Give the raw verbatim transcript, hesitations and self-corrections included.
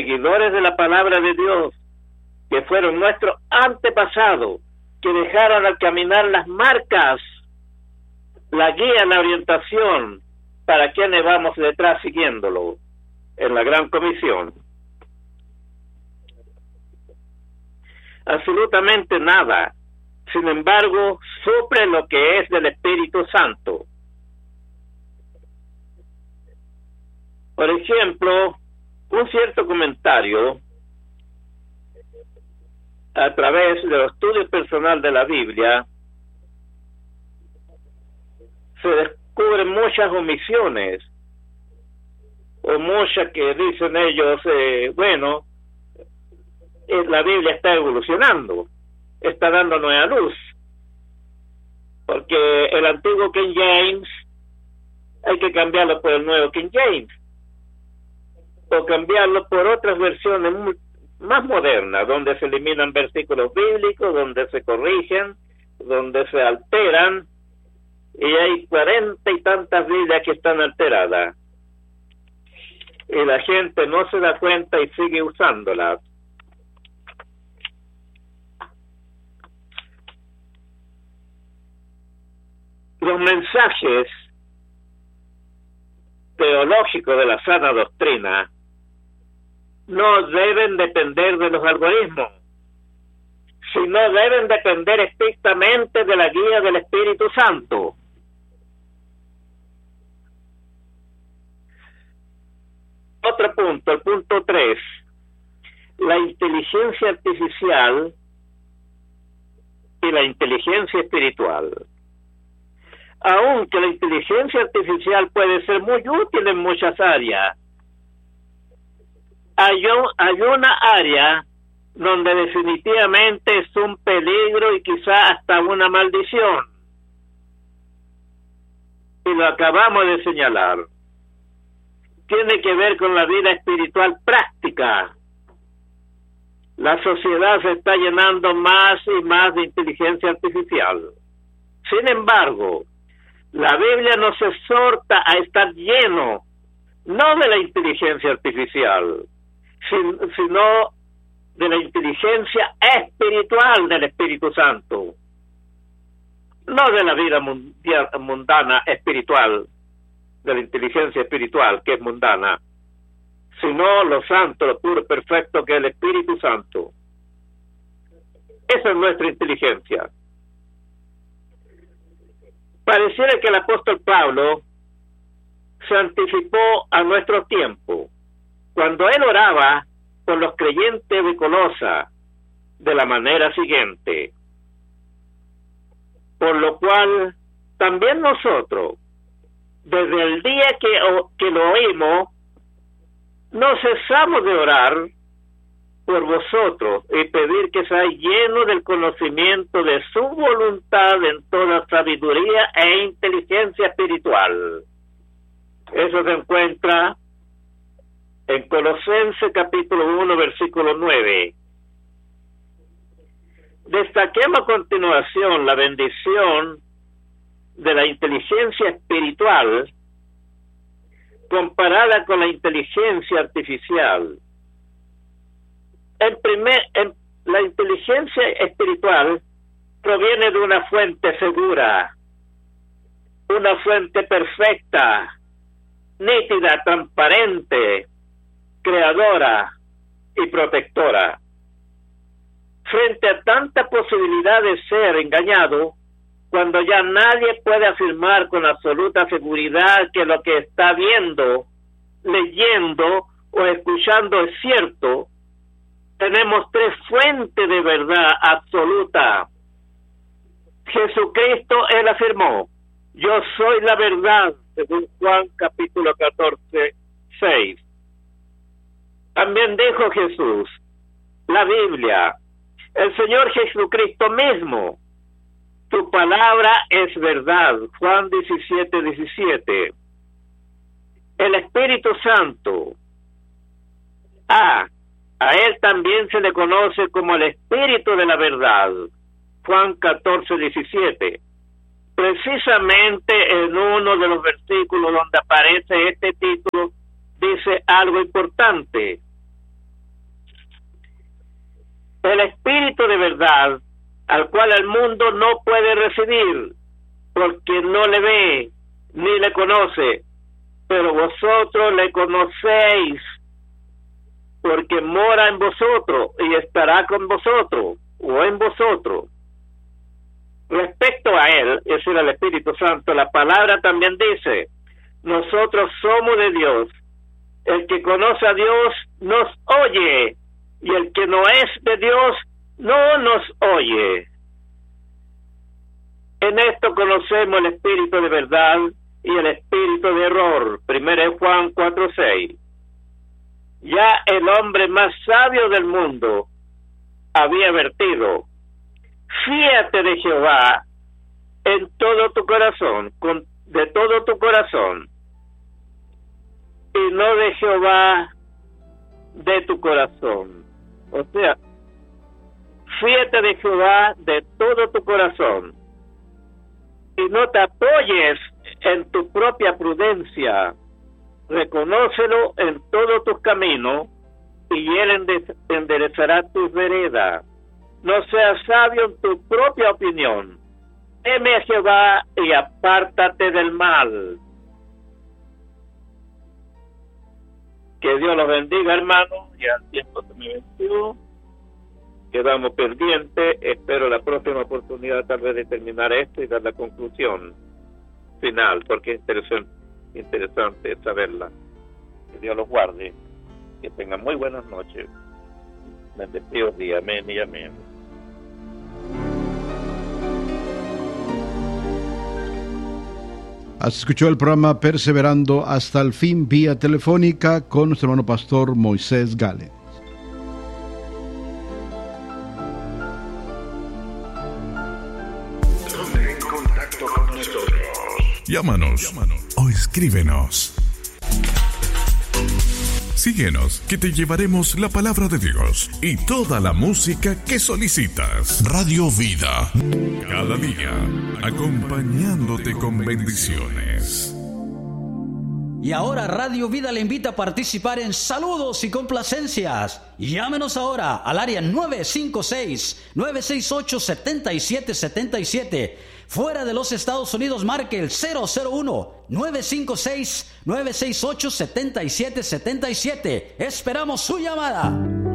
seguidores de la palabra de Dios, que fueron nuestros antepasados, que dejaron al caminar las marcas, la guía, la orientación, para quienes vamos detrás siguiéndolo en la gran comisión. Absolutamente nada, sin embargo, suple lo que es del Espíritu Santo. Por ejemplo, un cierto comentario a través del estudio personal de la Biblia, se descubren muchas omisiones, o muchas que dicen ellos, eh, bueno, eh, la Biblia está evolucionando, está dando nueva luz, porque el antiguo King James hay que cambiarlo por el nuevo King James, o cambiarlo por otras versiones muy, más modernas, donde se eliminan versículos bíblicos, donde se corrigen, donde se alteran, y hay cuarenta y tantas Biblias que están alteradas, y la gente no se da cuenta y sigue usándolas. Los mensajes teológicos de la sana doctrina no deben depender de los algoritmos, sino deben depender estrictamente de la guía del Espíritu Santo. Otro punto, el punto tres, la inteligencia artificial y la inteligencia espiritual. Aunque la inteligencia artificial puede ser muy útil en muchas áreas, hay, un, hay una área donde definitivamente es un peligro y quizá hasta una maldición. Y lo acabamos de señalar. Tiene que ver con la vida espiritual práctica. La sociedad se está llenando más y más de inteligencia artificial. Sin embargo, la Biblia nos exhorta a estar lleno, no de la inteligencia artificial, sino de la inteligencia espiritual del Espíritu Santo, no de la vida mundial, mundana espiritual, de la inteligencia espiritual que es mundana, sino lo santo, lo puro, perfecto que es el Espíritu Santo. Esa es nuestra inteligencia. Pareciera que el apóstol Pablo se anticipó a nuestro tiempo, cuando él oraba por los creyentes de Colosa de la manera siguiente: por lo cual también nosotros, desde el día que, que lo oímos, no cesamos de orar por vosotros y pedir que seáis llenos del conocimiento de su voluntad en toda sabiduría e inteligencia espiritual. Eso se encuentra en Colosenses capítulo uno, versículo nueve. Destaquemos a continuación la bendición de la inteligencia espiritual comparada con la inteligencia artificial. En primer, en, la inteligencia espiritual proviene de una fuente segura, una fuente perfecta, nítida, transparente, creadora y protectora. Frente a tanta posibilidad de ser engañado, cuando ya nadie puede afirmar con absoluta seguridad que lo que está viendo, leyendo o escuchando es cierto, tenemos tres fuentes de verdad absoluta. Jesucristo, él afirmó: yo soy la verdad, según Juan capítulo catorce, seis. También dijo Jesús, la Biblia, el Señor Jesucristo mismo: tu palabra es verdad, Juan diecisiete, diecisiete. El Espíritu Santo, a, a él también se le conoce como el Espíritu de la verdad, Juan catorce, diecisiete. Precisamente en uno de los versículos donde aparece este título, dice algo importante: el Espíritu de verdad, al cual el mundo no puede recibir, porque no le ve ni le conoce, pero vosotros le conocéis, porque mora en vosotros y estará con vosotros, o en vosotros. Respecto a él, es decir, al Espíritu Santo, la palabra también dice, nosotros somos de Dios. El que conoce a Dios nos oye, y el que no es de Dios no nos oye. En esto conocemos el espíritu de verdad y el espíritu de error. Primero de Juan cuatro seis. Ya el hombre más sabio del mundo había vertido: fíate de Jehová en todo tu corazón, con, de todo tu corazón, y no de Jehová de tu corazón. O sea, fíate de Jehová de todo tu corazón, y no te apoyes en tu propia prudencia. Reconócelo en todos tus caminos, y él enderezará tus veredas. No seas sabio en tu propia opinión. Teme a Jehová y apártate del mal. Que Dios los bendiga, hermanos. Ya el tiempo se me venció. Quedamos pendientes. Espero la próxima oportunidad tal vez de terminar esto y dar la conclusión final, porque es interesante, interesante saberla. Que Dios los guarde. Que tengan muy buenas noches. Bendecidos días. Amén y amén. Has escuchado el programa Perseverando hasta el fin vía telefónica con nuestro hermano pastor Moisés Gale. Tome contacto con nosotros. Llámanos, Llámanos o escríbenos. Síguenos, que te llevaremos la palabra de Dios y toda la música que solicitas. Radio Vida, cada día, acompañándote con bendiciones. Y ahora Radio Vida le invita a participar en saludos y complacencias. Llámenos ahora al área nueve cinco seis, nueve seis ocho, siete siete siete siete. Fuera de los Estados Unidos, marque el cero cero uno, nueve cinco seis, nueve seis ocho, siete siete siete siete. Esperamos su llamada.